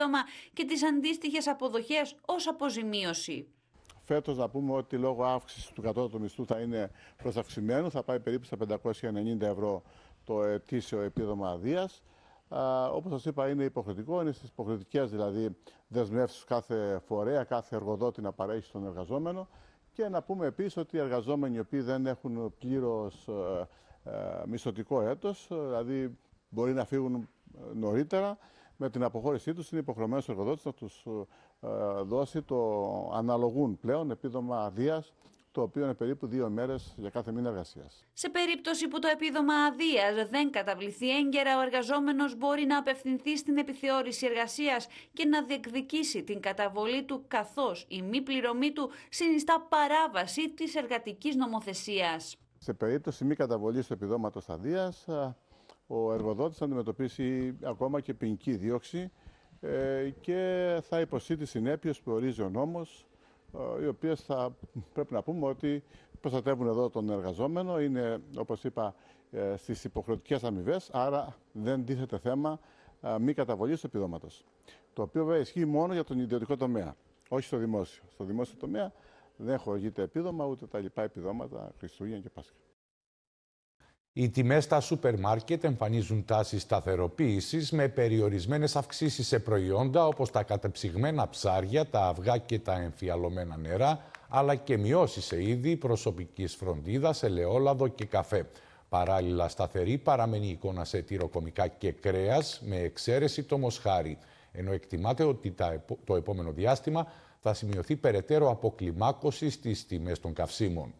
και τις αντίστοιχες αποδοχές ως αποζημίωση. Φέτος να πούμε ότι λόγω αύξησης του κατώτατου μισθού θα είναι προς αυξημένο, θα πάει περίπου στα 590 ευρώ το ετήσιο επίδομα αδείας. Όπως σας είπα, είναι υποχρεωτικό, είναι στις υποχρεωτικές δηλαδή δεσμεύσεις κάθε φορέα, κάθε εργοδότη να παρέχει στον εργαζόμενο. Και να πούμε επίσης ότι οι εργαζόμενοι οι οποίοι δεν έχουν πλήρως μισθωτικό έτος, δηλαδή μπορεί να φύγουν νωρίτερα, με την αποχώρησή τους είναι υποχρεωμένος ο εργοδότης να τους δώσει το αναλογούν πλέον επίδομα αδείας, το οποίο είναι περίπου 2 ημέρες για κάθε μήνα εργασίας. Σε περίπτωση που το επίδομα αδείας δεν καταβληθεί έγκαιρα, ο εργαζόμενος μπορεί να απευθυνθεί στην επιθεώρηση εργασίας και να διεκδικήσει την καταβολή του, καθώς η μη πληρωμή του συνιστά παράβαση της εργατικής νομοθεσίας. Σε περίπτωση μη καταβολής του επιδόματος αδείας, ο εργοδότης θα αντιμετωπίσει ακόμα και ποινική δίωξη και θα υποστεί τις συνέπειες που ορίζει ο νόμος, οι οποίες θα πρέπει να πούμε ότι προστατεύουν εδώ τον εργαζόμενο, είναι όπως είπα στις υποχρεωτικές αμοιβές, άρα δεν τίθεται θέμα μη καταβολής του επιδόματος. Το οποίο βέβαια ισχύει μόνο για τον ιδιωτικό τομέα, όχι στο δημόσιο. Στο δημόσιο τομέα δεν χορηγείται επίδομα ούτε τα λοιπά επιδόματα Χριστούγεννα και Πάσχα. Οι τιμές στα σούπερ μάρκετ εμφανίζουν τάσεις σταθεροποίησης με περιορισμένες αυξήσεις σε προϊόντα όπως τα κατεψυγμένα ψάρια, τα αυγά και τα εμφιαλωμένα νερά, αλλά και μειώσεις σε είδη προσωπικής φροντίδας, ελαιόλαδο και καφέ. Παράλληλα, σταθερή παραμένει η εικόνα σε τυροκομικά και κρέας, με εξαίρεση το μοσχάρι, ενώ εκτιμάται ότι το επόμενο διάστημα θα σημειωθεί περαιτέρω αποκλιμάκωση στις τιμές των καυσίμων.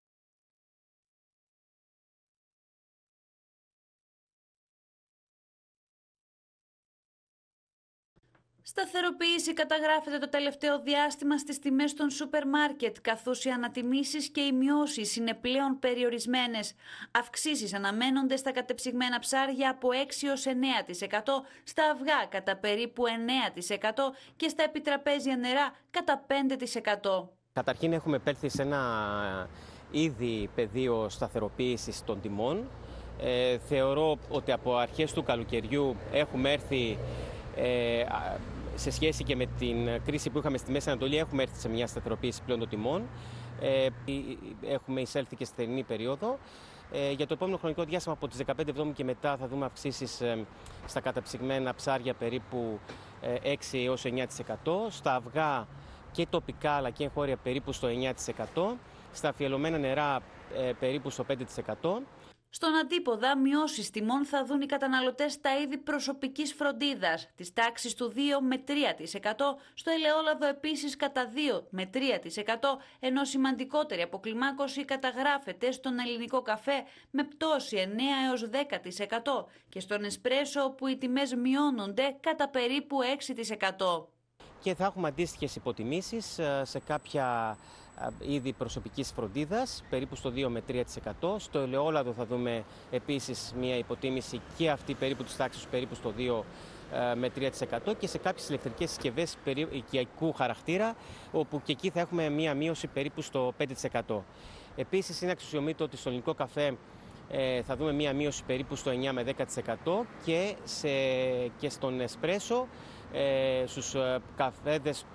Σταθεροποίηση καταγράφεται το τελευταίο διάστημα στις τιμές των σούπερ μάρκετ, καθώς οι ανατιμήσεις και οι μειώσεις είναι πλέον περιορισμένες. Αυξήσεις αναμένονται στα κατεψυγμένα ψάρια από 6 έως 9%, στα αυγά κατά περίπου 9% και στα επιτραπέζια νερά κατά 5%. Καταρχήν έχουμε επέλθει σε ένα ήδη πεδίο σταθεροποίησης των τιμών. Θεωρώ ότι από αρχές του καλοκαιριού έχουμε έρθει σε σχέση και με την κρίση που είχαμε στη Μέση Ανατολή, έχουμε έρθει σε μια σταθεροποίηση πλέον των τιμών. Έχουμε εισέλθει και στη θερινή περίοδο. Για το επόμενο χρονικό διάστημα, από τις 15 Εβδόμου και μετά, θα δούμε αυξήσεις στα καταψυγμένα ψάρια περίπου 6 έως 9%, στα αυγά και τοπικά αλλά και εγχώρια περίπου στο 9%, στα αφιελωμένα νερά περίπου στο 5%. Στον αντίποδα, μειώσεις τιμών θα δουν οι καταναλωτές στα είδη προσωπικής φροντίδας, της τάξης του 2 με 3%, στο ελαιόλαδο επίσης κατά 2 με 3%, ενώ σημαντικότερη αποκλιμάκωση καταγράφεται στον ελληνικό καφέ με πτώση 9 έως 10% και στον εσπρέσο, όπου οι τιμές μειώνονται κατά περίπου 6%. Και θα έχουμε αντίστοιχες υποτιμήσεις σε κάποια είδη προσωπικής φροντίδας, περίπου στο 2 με 3%. Στο ελαιόλαδο θα δούμε επίσης μια υποτίμηση και αυτή περίπου της τάξης περίπου στο 2 με 3% και σε κάποιες ηλεκτρικές συσκευές οικιακού χαρακτήρα, όπου και εκεί θα έχουμε μια μείωση περίπου στο 5%. Επίσης είναι αξιοσημείωτο ότι στο ελληνικό καφέ θα δούμε μια μείωση περίπου στο 9 με 10% και στον εσπρέσο, στους καφέδες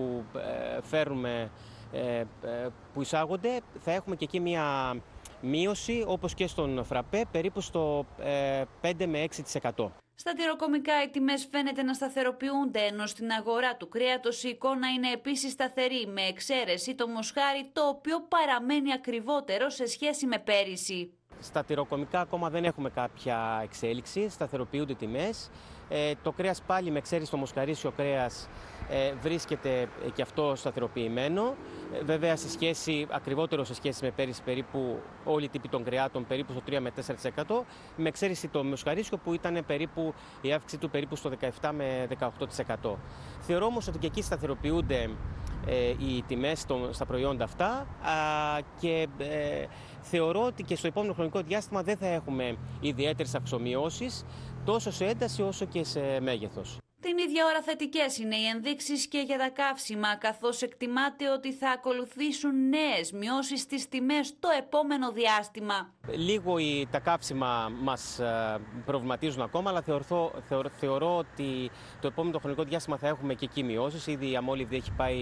που εισάγονται, θα έχουμε και εκεί μια μείωση, όπως και στον φραπέ, περίπου στο 5 με 6%. Στα τυροκομικά οι τιμές φαίνεται να σταθεροποιούνται, ενώ στην αγορά του κρέατος η εικόνα είναι επίσης σταθερή, με εξαίρεση το μοσχάρι, το οποίο παραμένει ακριβότερο σε σχέση με πέρυσι. Στα τυροκομικά ακόμα δεν έχουμε κάποια εξέλιξη, σταθεροποιούνται τιμές. Το κρέας πάλι, με εξαίρεση το μοσχαρίσιο κρέας, βρίσκεται και αυτό σταθεροποιημένο. Βέβαια ακριβότερο σε σχέση με πέρυσι, περίπου όλοι οι τύποι των κρεάτων περίπου στο 3 με 4%, με εξαίρεση το μοσχαρίσιο που ήταν περίπου η αύξηση του περίπου στο 17 με 18%. Θεωρώ όμως ότι και εκεί σταθεροποιούνται οι τιμές στα προϊόντα αυτά και θεωρώ ότι και στο επόμενο χρονικό διάστημα δεν θα έχουμε ιδιαίτερες αυξομειώσεις τόσο σε ένταση όσο και σε μέγεθος. Την ίδια ώρα θετικές είναι οι ενδείξεις και για τα καύσιμα, καθώς εκτιμάται ότι θα ακολουθήσουν νέες μειώσεις στις τιμές το επόμενο διάστημα. Λίγο τα καύσιμα μας προβληματίζουν ακόμα, αλλά θεωρώ ότι το επόμενο χρονικό διάστημα θα έχουμε και εκεί μειώσεις. Ήδη η αμόλυβδη έχει πάει